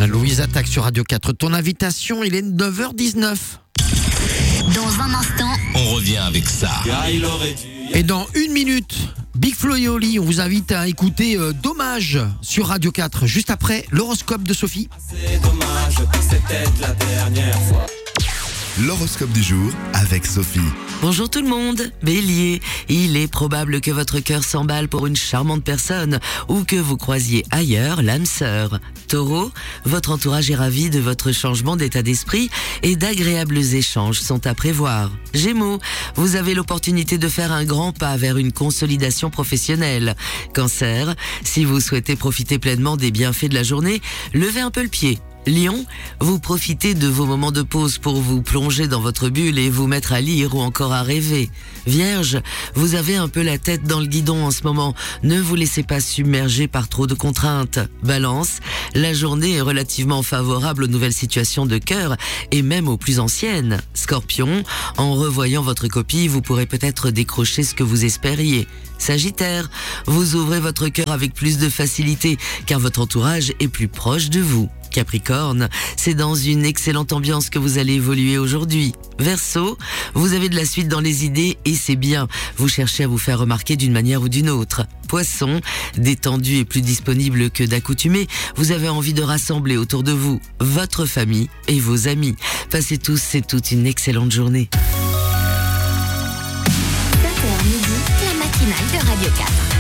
Louise Attaque sur Radio 4. Ton invitation, il est 9h19. Dans un instant, On revient avec ça. Et dans une minute, Big Flo et Oli, on vous invite à écouter Dommage sur Radio 4, juste après l'horoscope de Sophie. C'est dommage, c'était la dernière fois. L'horoscope du jour avec Sophie. Bonjour tout le monde, Bélier, il est probable que votre cœur s'emballe pour une charmante personne ou que vous croisiez ailleurs l'âme sœur. Taureau, votre entourage est ravi de votre changement d'état d'esprit et d'agréables échanges sont à prévoir. Gémeaux, vous avez l'opportunité de faire un grand pas vers une consolidation professionnelle. Cancer, si vous souhaitez profiter pleinement des bienfaits de la journée, levez un peu le pied. Lion, vous profitez de vos moments de pause pour vous plonger dans votre bulle et vous mettre à lire ou encore à rêver. Vierge, vous avez un peu la tête dans le guidon en ce moment. Ne vous laissez pas submerger par trop de contraintes. Balance, la journée est relativement favorable aux nouvelles situations de cœur et même aux plus anciennes. Scorpion, en revoyant votre copie, vous pourrez peut-être décrocher ce que vous espériez. Sagittaire, vous ouvrez votre cœur avec plus de facilité car votre entourage est plus proche de vous. Capricorne, c'est dans une excellente ambiance que vous allez évoluer aujourd'hui. Verseau, vous avez de la suite dans les idées et c'est bien. Vous cherchez à vous faire remarquer d'une manière ou d'une autre. Poisson, détendu et plus disponible que d'accoutumée, vous avez envie de rassembler autour de vous votre famille et vos amis. Passez tous et toutes une excellente journée. 7h midi, la matinale de Radio 4.